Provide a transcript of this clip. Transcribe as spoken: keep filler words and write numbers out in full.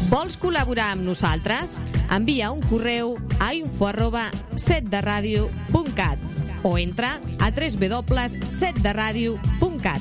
Vols col·laborar amb nosaltres? Envia un correu a info arroba setderadio punt cat o entra a w w w punt set de radio punt cat.